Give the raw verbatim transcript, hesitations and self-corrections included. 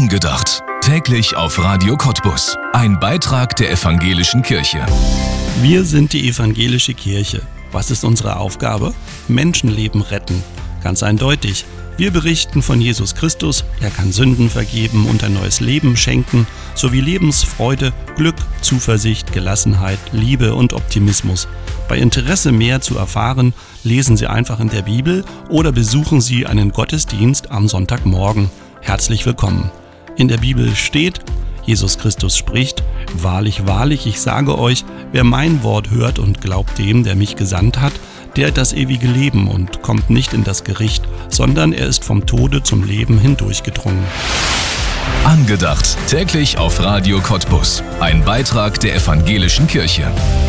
Angedacht. Täglich auf Radio Cottbus. Ein Beitrag der Evangelischen Kirche. Wir sind die Evangelische Kirche. Was ist unsere Aufgabe? Menschenleben retten. Ganz eindeutig. Wir berichten von Jesus Christus. Er kann Sünden vergeben und ein neues Leben schenken, sowie Lebensfreude, Glück, Zuversicht, Gelassenheit, Liebe und Optimismus. Bei Interesse mehr zu erfahren, lesen Sie einfach in der Bibel oder besuchen Sie einen Gottesdienst am Sonntagmorgen. Herzlich willkommen. In der Bibel steht, Jesus Christus spricht: Wahrlich, wahrlich, ich sage euch, wer mein Wort hört und glaubt dem, der mich gesandt hat, der hat das ewige Leben und kommt nicht in das Gericht, sondern er ist vom Tode zum Leben hindurchgedrungen. Angedacht. Täglich auf Radio Cottbus. Ein Beitrag der Evangelischen Kirche.